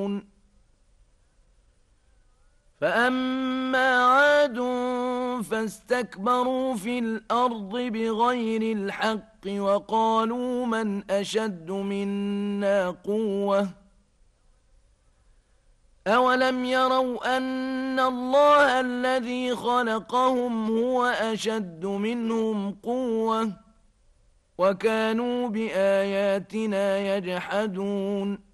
فأما عاد فاستكبروا في الأرض بغير الحق وقالوا من أشد منا قوة أولم يروا أن الله الذي خلقهم هو أشد منهم قوة وكانوا بآياتنا يجحدون